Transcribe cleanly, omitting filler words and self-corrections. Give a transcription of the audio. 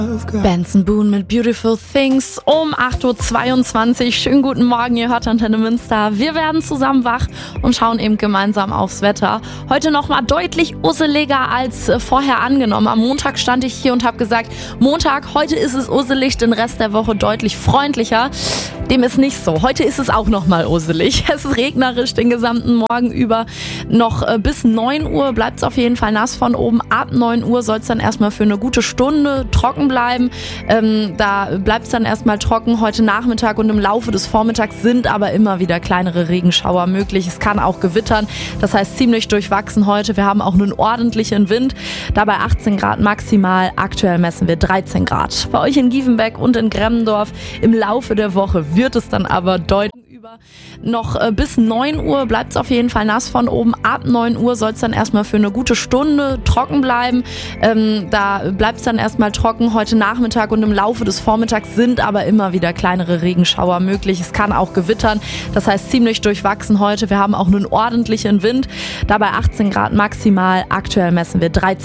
Benson Boone mit Beautiful Things um 8.22 Uhr. Schönen guten Morgen, ihr hört Antenne Münster. Wir werden zusammen wach und schauen eben gemeinsam aufs Wetter. Heute nochmal deutlich usseliger als vorher angenommen. Am Montag stand ich hier und habe gesagt, Montag, heute ist es usselig, den Rest der Woche deutlich freundlicher. Dem ist nicht so. Heute ist es auch nochmal usselig. Es ist regnerisch den gesamten Morgen über. Noch bis 9 Uhr bleibt es auf jeden Fall nass von oben. Ab 9 Uhr soll es dann erstmal für eine gute Stunde trocken bleiben. Da bleibt es dann erstmal trocken heute Nachmittag und im Laufe des Vormittags sind aber immer wieder kleinere Regenschauer möglich. Es kann auch gewittern. Das heißt ziemlich durchwachsen heute. Wir haben auch einen ordentlichen Wind. Dabei 18 Grad maximal. Aktuell messen wir 13 Grad. Bei euch in Giefenbeck und in Gremmendorf im Laufe der Woche wird es dann aber deutlich über. Noch bis 9 Uhr bleibt es auf jeden Fall nass von oben. Ab 9 Uhr soll es dann erstmal für eine gute Stunde trocken bleiben. Da bleibt es dann erstmal trocken heute Nachmittag und im Laufe des Vormittags sind aber immer wieder kleinere Regenschauer möglich. Es kann auch gewittern. Das heißt ziemlich durchwachsen heute. Wir haben auch einen ordentlichen Wind. Dabei 18 Grad maximal. Aktuell messen wir 13